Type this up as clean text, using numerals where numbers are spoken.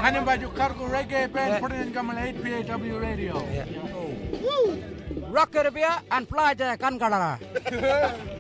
Hanim baju kargo reggae band put it in Gamal 8 PAW radio. Rock it and fly the Kankara.